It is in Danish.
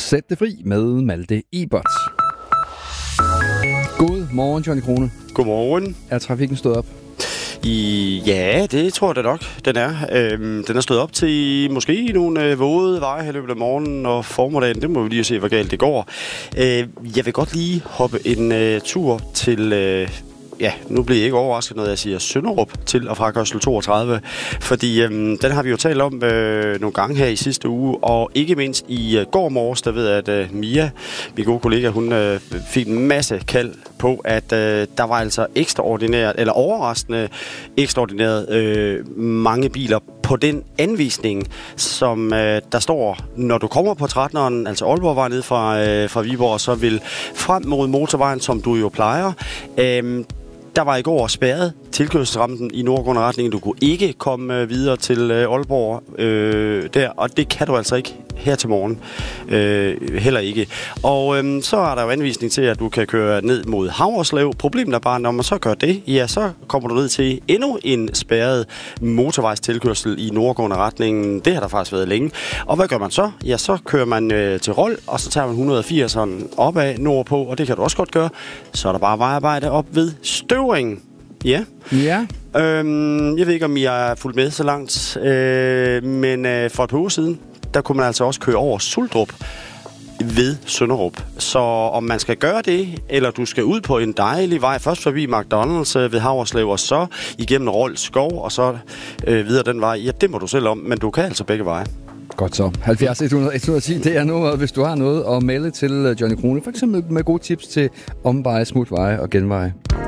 Sæt det fri med Malte Ebert. God morgen, Johnny Krone. Godmorgen. Er trafikken stået op? Ja, det tror jeg da nok, den er. Den er stået op til måske nogle våde veje her i løbet af morgenen og formiddagen. Det må vi lige se, hvor galt det går. Jeg vil godt lige hoppe en tur til... nu bliver jeg ikke overrasket, når jeg siger Sønderup til og fra kørsel 32, fordi den har vi jo talt om nogle gange her i sidste uge, og ikke mindst i går morges, der ved jeg, at Mia, min gode kollega, hun fik en masse kald på, at der var altså overraskende ekstraordinært mange biler på den anvisning, som der står, når du kommer på 13'eren, altså Aalborgvej ned fra Viborg, så vil frem mod motorvejen, som du jo plejer. Der var i går spærret tilkørselsrampen i nordgående retning. Du kunne ikke komme videre til Aalborg der, og det kan du altså ikke her til morgen. Heller ikke. Og så er der jo anvisning til, at du kan køre ned mod Havreslev. Problemet er bare, når man så gør det, ja, så kommer du ned til endnu en spærret motorvejstilkørsel i nordgående retning. Det har der faktisk været længe. Og hvad gør man så? Ja, så kører man til Rold, og så tager man 180'eren opad nordpå, og det kan du også godt gøre. Så er der bare vejarbejde op ved Støvring. Ja. Ja. Jeg ved ikke, om I har fulgt med så langt, men for et par uger siden, der kunne man altså også køre over Suldrup ved Sønderup. Så om man skal gøre det, eller du skal ud på en dejlig vej, først forbi McDonald's ved Havreslev, og så igennem Rold Skov, og så videre den vej, ja, det må du selv om, men du kan altså begge veje. Godt så. 70 100 110, det er nummeret, hvis du har noget at melde til Johnny Krone, for eksempel med gode tips til omveje, smutveje og genveje.